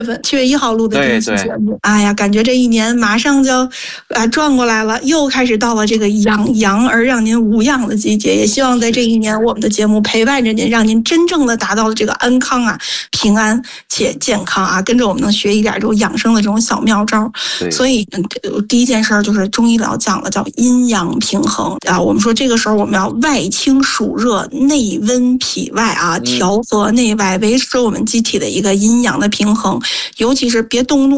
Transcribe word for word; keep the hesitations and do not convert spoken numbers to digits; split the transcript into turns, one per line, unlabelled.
份七月一号录的这一期节目，哎呀，感觉这一年马上就啊转过来了，又开始到了这个养羊而让您无恙的季节。也希望在这一年，我们的节目陪伴着您，让您真正的达到了这个安康啊、平安且健康啊，跟着我们能学一点这种养生的这种小妙招。所以第一件事就是中医疗讲了，叫阴阳平衡啊。我们说这个时候我们要外清暑热，内温脾外啊，调和内外，维持我们机体的一个阴阳的平衡。尤其是别动怒。